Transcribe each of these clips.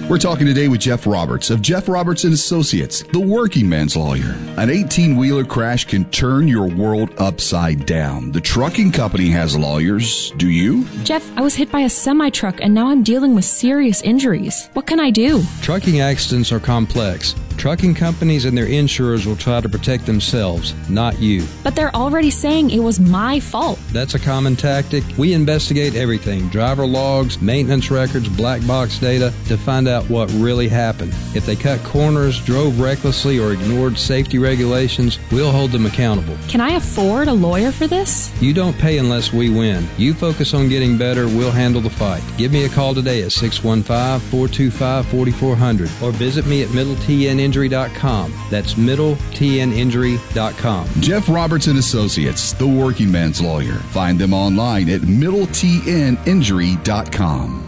We're talking today with Jeff Roberts of Jeff Roberts and Associates, the working man's lawyer. An 18-wheeler crash can turn your world upside down. The trucking company has lawyers. Do you? Jeff, I was hit by a semi-truck and now I'm dealing with serious injuries. What can I do? Trucking accidents are complex. Trucking companies and their insurers will try to protect themselves, not you. But they're already saying it was my fault. That's a common tactic. We investigate everything, driver logs, maintenance records, black box data, to find out what really happened. If they cut corners, drove recklessly, or ignored safety regulations, we'll hold them accountable. Can I afford a lawyer for this? You don't pay unless we win. You focus on getting better, we'll handle the fight. Give me a call today at 615-425-4400 or visit me at MiddleTNinjury.com. That's MiddleTNinjury.com. Jeff Roberts and Associates, the working man's lawyer. Find them online at MiddleTNinjury.com.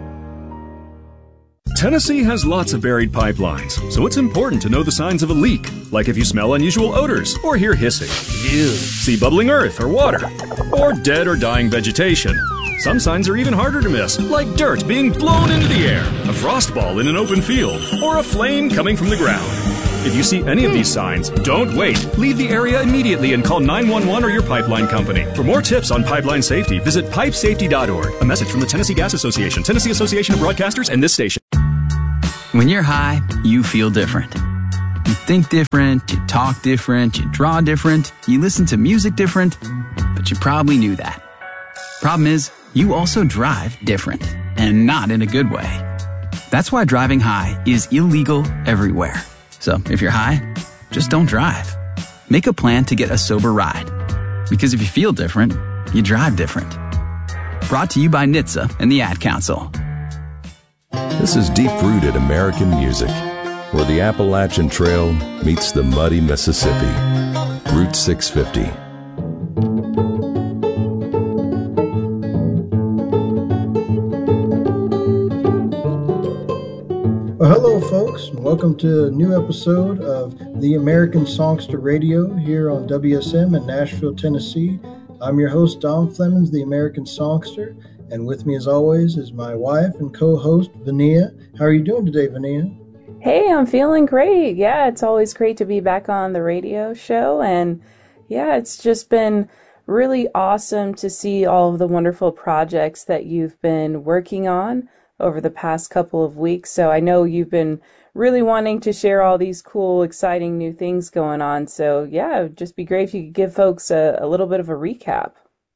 Tennessee has lots of buried pipelines, so it's important to know the signs of a leak, like if you smell unusual odors or hear hissing, see bubbling earth or water, or dead or dying vegetation. Some signs are even harder to miss, like dirt being blown into the air, a frost ball in an open field, or a flame coming from the ground. If you see any of these signs, don't wait. Leave the area immediately and call 911 or your pipeline company. For more tips on pipeline safety, visit pipesafety.org. A message from the Tennessee Gas Association, Tennessee Association of Broadcasters, and this station. When you're high, you feel different. You think different, you talk different, you draw different, you listen to music different, but you probably knew that. Problem is, you also drive different, and not in a good way. That's why driving high is illegal everywhere. So if you're high, just don't drive. Make a plan to get a sober ride. Because if you feel different, you drive different. Brought to you by NHTSA and the Ad Council. This is deep-rooted American music, where the Appalachian Trail meets the muddy Mississippi. Route 650. Well, hello, folks, and welcome to a new episode of the American Songster Radio here on WSM in Nashville, Tennessee. I'm your host, Don Flemings, the American Songster, and with me, as always, is my wife and co-host, Vania. How are you doing today, Vania? Hey, I'm feeling great. Yeah, it's always great to be back on the radio show, and yeah, it's just been really awesome to see all of the wonderful projects that you've been working on over the past couple of weeks. So I know you've been really wanting to share all these cool, exciting new things going on. So yeah, it would just be great if you could give folks a little bit of a recap.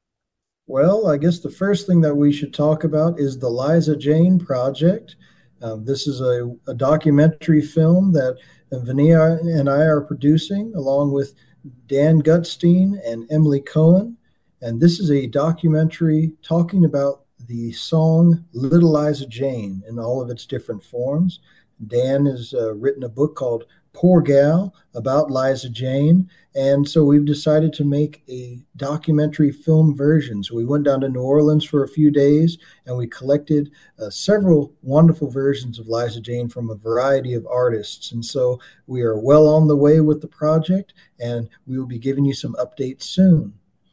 Well, I guess the first thing that we should talk about is the Liza Jane Project. This is a documentary film that Vania and I are producing along with Dan Gutstein and Emily Cohen. And this is a documentary talking about the song Little Liza Jane in all of its different forms. Dan has written a book called Poor Gal about Liza Jane, and so we've decided to make a documentary film version. So we went down to New Orleans for a few days, and we collected several wonderful versions of Liza Jane from a variety of artists. And so we are well on the way with the project, and we will be giving you some updates soon.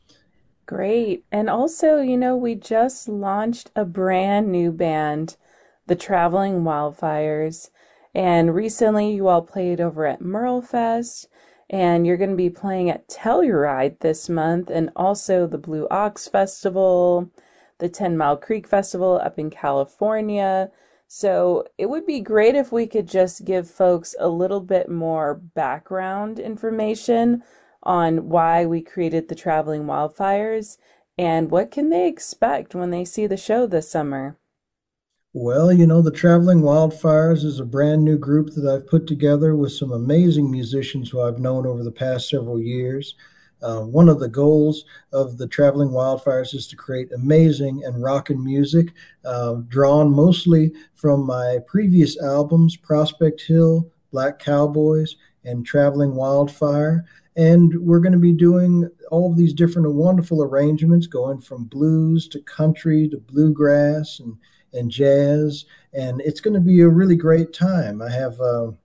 Great. And also, you know, we just launched a brand new band, the Traveling Wildfires. And recently you all played over at Merlefest, and you're going to be playing at Telluride this month, and also the Blue Ox Festival, the 10 Mile Creek Festival up in California. So it would be great if we could just give folks a little bit more background information on why we created the Traveling Wildfires and what can they expect when they see the show this summer. Well, you know, the Traveling Wildfires is a brand new group that I've put together with some amazing musicians who I've known over the past several years. One of the goals of the Traveling Wildfires is to create amazing and rockin' music, drawn mostly from my previous albums, Prospect Hill, Black Cowboys, and Traveling Wildfire. And we're going to be doing all of these different wonderful arrangements, going from blues to country to bluegrass and jazz. And it's going to be a really great time. I have a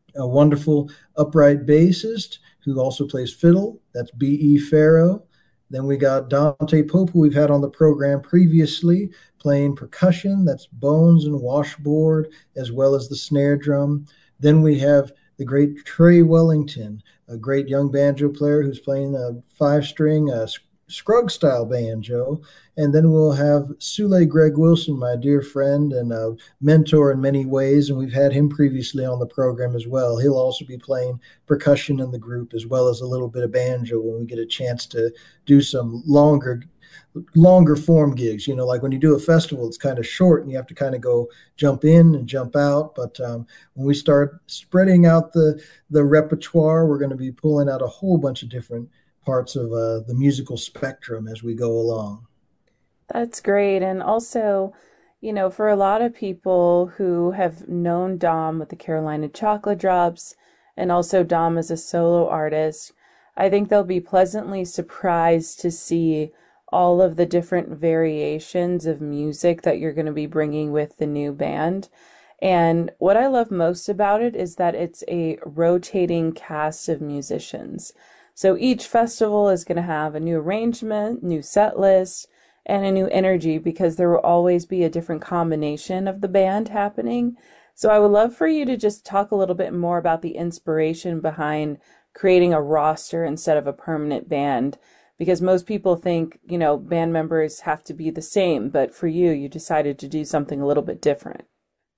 wonderful upright bassist who also plays fiddle. That's B.E. Farrow. Then we got Dante Pope, who we've had on the program previously, playing percussion. That's bones and washboard, as well as the snare drum. Then we have the great Trey Wellington, a great young banjo player who's playing a 5-string Scruggs style banjo. And then we'll have Sule Greg Wilson, my dear friend and a mentor in many ways, and we've had him previously on the program as well. He'll also be playing percussion in the group as well as a little bit of banjo when we get a chance to do some longer form gigs. Like when you do a festival, it's kind of short and you have to kind of go jump in and jump out. But when we start spreading out the repertoire, we're going to be pulling out a whole bunch of different parts of the musical spectrum as we go along. That's great. And also, for a lot of people who have known Dom with the Carolina Chocolate Drops and also Dom as a solo artist, I think they'll be pleasantly surprised to see all of the different variations of music that you're going to be bringing with the new band. And what I love most about it is that it's a rotating cast of musicians. So each festival is going to have a new arrangement, new set list, and a new energy because there will always be a different combination of the band happening. So I would love for you to just talk a little bit more about the inspiration behind creating a roster instead of a permanent band, because most people think, band members have to be the same, but for you, you decided to do something a little bit different.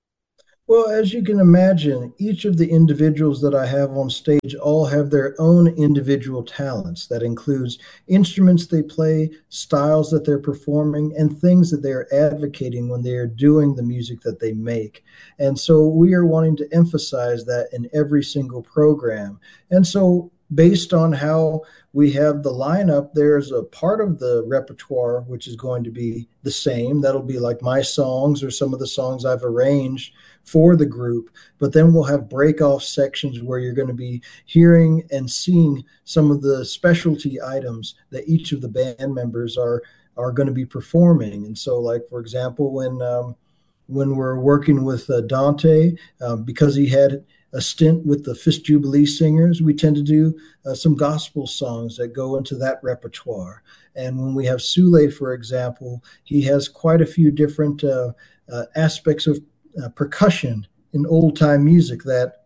Well, as you can imagine, each of the individuals that I have on stage all have their own individual talents. That includes instruments they play, styles that they're performing, and things that they're advocating when they are doing the music that they make. And so we are wanting to emphasize that in every single program. And so based on how we have the lineup, there's a part of the repertoire which is going to be the same. That'll be like my songs or some of the songs I've arranged for the group. But then we'll have break-off sections where you're going to be hearing and seeing some of the specialty items that each of the band members are going to be performing. And so, like, for example, when we're working with Dante, because he had a stint with the Fisk Jubilee Singers, we tend to do some gospel songs that go into that repertoire. And when we have Sule, for example, he has quite a few different aspects of percussion in old-time music that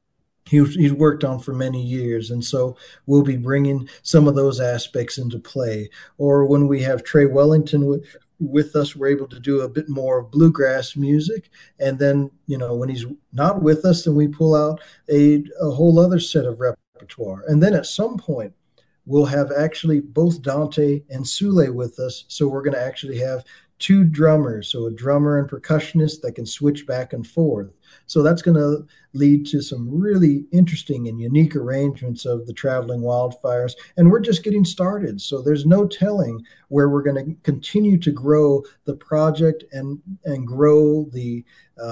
he's worked on for many years. And so we'll be bringing some of those aspects into play. Or when we have Trey Wellington with us, we're able to do a bit more bluegrass music. And then, when he's not with us, then we pull out a whole other set of repertoire. And then at some point, we'll have actually both Dante and Sule with us. So we're going to actually have two drummers, so a drummer and percussionist that can switch back and forth. So that's going to lead to some really interesting and unique arrangements of the Traveling Wildfires. And we're just getting started. So there's no telling where we're going to continue to grow the project and grow the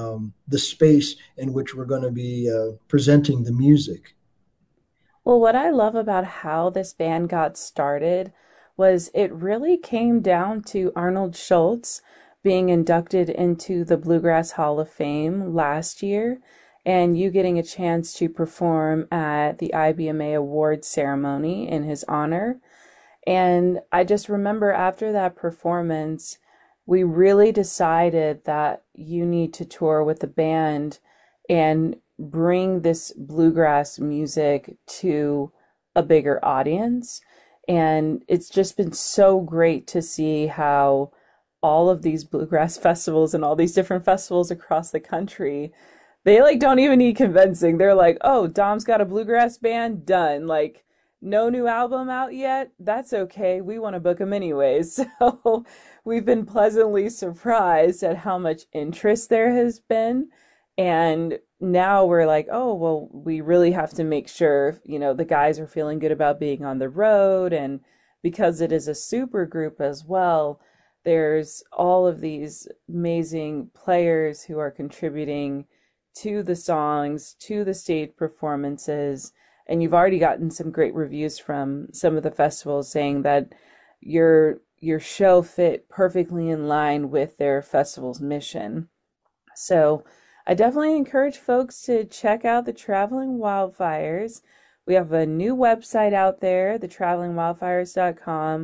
space in which we're going to be presenting the music. Well, what I love about how this band got started was it really came down to Arnold Schultz being inducted into the Bluegrass Hall of Fame last year, and you getting a chance to perform at the IBMA Awards ceremony in his honor. And I just remember after that performance, we really decided that you need to tour with the band and bring this bluegrass music to a bigger audience. And it's just been so great to see how all of these bluegrass festivals and all these different festivals across the country, they don't even need convincing. They're like, oh, Dom's got a bluegrass band, done. Like, no new album out yet? That's okay. We want to book them anyways. So we've been pleasantly surprised at how much interest there has been. And now we're like, oh, well, we really have to make sure, the guys are feeling good about being on the road. And because it is a super group as well, there's all of these amazing players who are contributing to the songs, to the stage performances. And you've already gotten some great reviews from some of the festivals saying that your show fit perfectly in line with their festival's mission. So I definitely encourage folks to check out the Traveling Wildfires. We have a new website out there, thetravelingwildfires.com.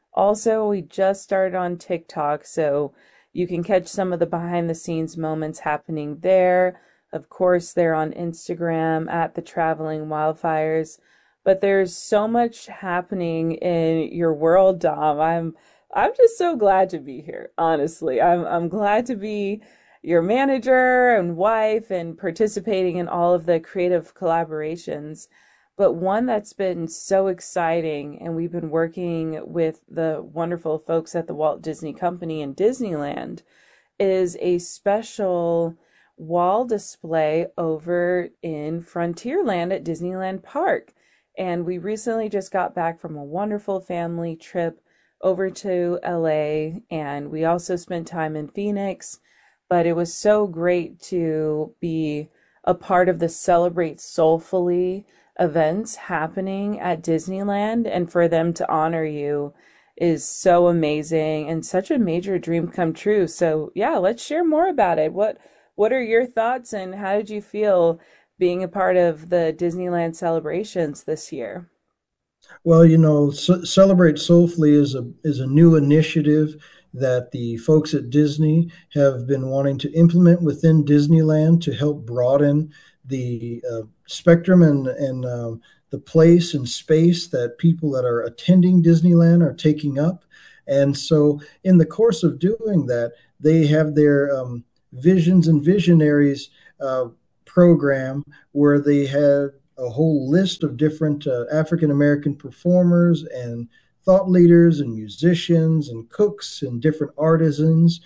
Also, we just started on TikTok, so you can catch some of the behind the scenes moments happening there. Of course, they're on Instagram at the Traveling Wildfires. But there's so much happening in your world, Dom. I'm just so glad to be here, honestly. I'm glad to be your manager and wife and participating in all of the creative collaborations. But one that's been so exciting, and we've been working with the wonderful folks at the Walt Disney Company in Disneyland, is a special wall display over in Frontierland at Disneyland Park. And we recently just got back from a wonderful family trip over to LA, and we also spent time in Phoenix. But it was so great to be a part of the Celebrate Soulfully events happening at Disneyland, and for them to honor you is so amazing and such a major dream come true. So yeah, let's share more about it. What are your thoughts, and how did you feel being a part of the Disneyland celebrations this year? Well, Celebrate Soulfully is a new initiative that the folks at Disney have been wanting to implement within Disneyland to help broaden the spectrum and the place and space that people that are attending Disneyland are taking up. And so, in the course of doing that, they have their Visions and Visionaries program where they had a whole list of different African American performers and thought leaders and musicians and cooks and different artisans,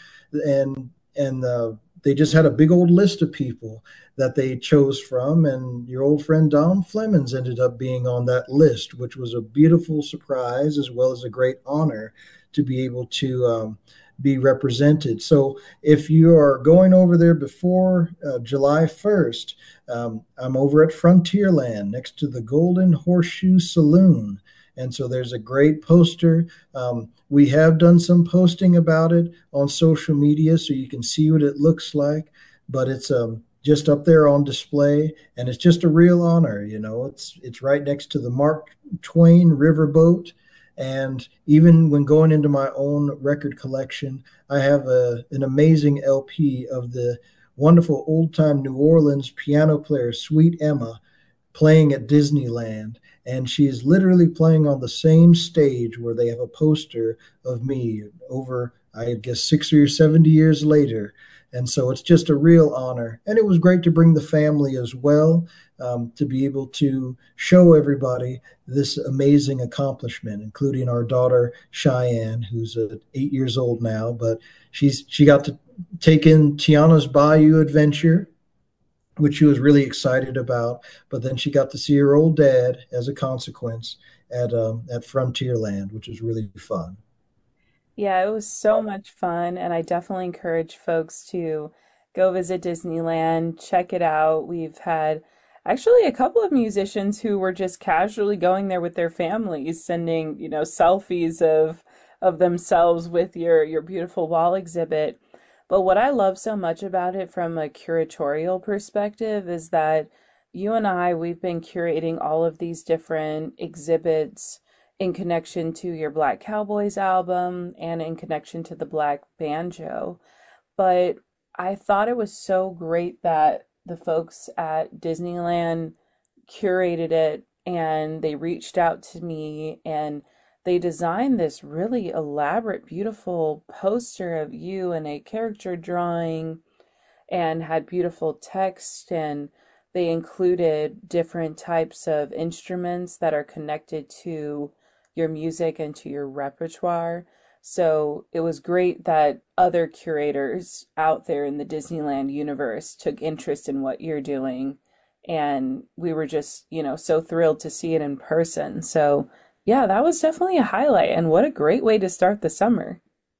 and they just had a big old list of people that they chose from, and your old friend Dom Flemons ended up being on that list, which was a beautiful surprise as well as a great honor to be able to be represented. So if you are going over there before July 1st, I'm over at Frontierland next to the Golden Horseshoe Saloon. And so there's a great poster. We have done some posting about it on social media so you can see what it looks like, but it's just up there on display, and it's just a real honor. It's right next to the Mark Twain Riverboat. And even when going into my own record collection, I have an amazing LP of the wonderful old time New Orleans piano player, Sweet Emma, playing at Disneyland. And she is literally playing on the same stage where they have a poster of me over, I guess, 60 or 70 years later. And so it's just a real honor. And it was great to bring the family as well, to be able to show everybody this amazing accomplishment, including our daughter Cheyenne, who's 8 years old now. But she got to take in Tiana's Bayou Adventure, which she was really excited about. But then she got to see her old dad as a consequence at Frontierland, which was really fun. Yeah, it was so much fun, and I definitely encourage folks to go visit Disneyland, check it out. We've had actually a couple of musicians who were just casually going there with their families, sending, selfies of themselves with your beautiful wall exhibit. But what I love so much about it from a curatorial perspective is that you and we've been curating all of these different exhibits in connection to your Black Cowboys album and in connection to the Black Banjo. But I thought it was so great that the folks at Disneyland curated it, and they reached out to me, and they designed this really elaborate, beautiful poster of you and a character drawing, and had beautiful text, and they included different types of instruments that are connected to your music and to your repertoire. So it was great that other curators out there in the Disneyland universe took interest in what you're doing. And we were just, so thrilled to see it in person. So yeah, that was definitely a highlight. And what a great way to start the summer.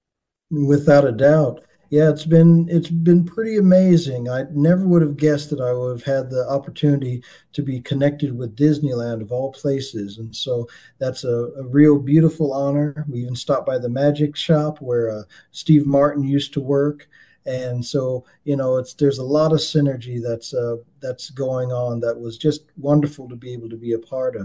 Without a doubt. Yeah, it's been pretty amazing. I never would have guessed that I would have had the opportunity to be connected with Disneyland of all places. And so that's a real beautiful honor. We even stopped by the Magic Shop where Steve Martin used to work. And so, there's a lot of synergy that's going on that was just wonderful to be able to be a part of.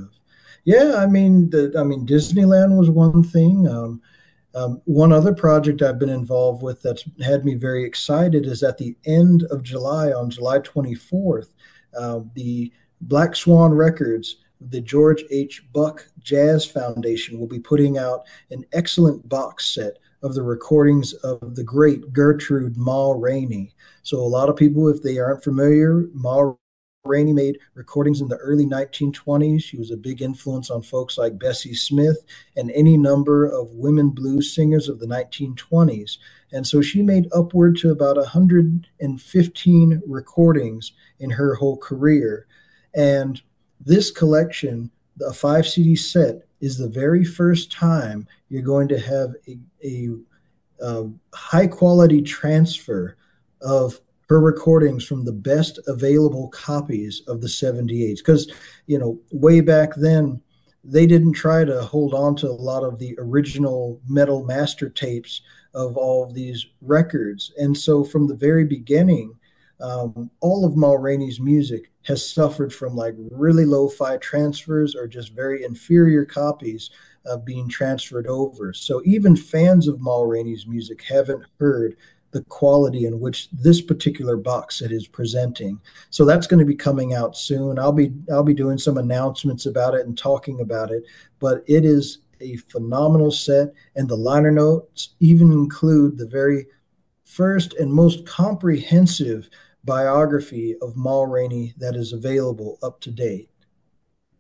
Yeah, Disneyland was one thing. One other project I've been involved with that's had me very excited is at the end of July, on July 24th, the Black Swan Records, the George H. Buck Jazz Foundation, will be putting out an excellent box set of the recordings of the great Gertrude Ma Rainey. So a lot of people, if they aren't familiar, Ma Rainey made recordings in the early 1920s. She was a big influence on folks like Bessie Smith and any number of women blues singers of the 1920s. And so she made upward to about 115 recordings in her whole career. And this collection, a 5 CD set, is the very first time you're going to have a high quality transfer of her recordings from the best available copies of the 78s. Because, way back then, they didn't try to hold on to a lot of the original metal master tapes of all of these records. And so from the very beginning, all of Ma Rainey's music has suffered from like really lo-fi transfers or just very inferior copies being transferred over. So even fans of Ma Rainey's music haven't heard the quality in which this particular box set is presenting. So that's going to be coming out soon. I'll be doing some announcements about it and talking about it, but it is a phenomenal set, and the liner notes even include the very first and most comprehensive biography of Ma Rainey that is available up to date.